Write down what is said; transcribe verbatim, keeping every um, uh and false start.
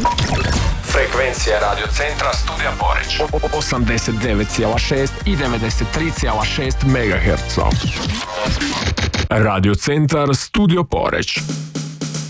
Frekvencija Radio Centra Studija Poreć osamdeset devet zarez šest i devedeset tri zarez šest megaherca. Radio Centar Studio Poreć.